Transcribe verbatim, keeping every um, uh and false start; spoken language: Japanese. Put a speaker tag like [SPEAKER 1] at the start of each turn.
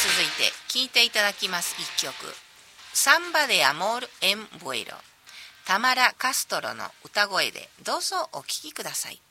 [SPEAKER 1] 続いて聴いていただきます一曲、サンバでアモール・エン・ブエロ、タマラ・カストロの歌声でどうぞお聴きください。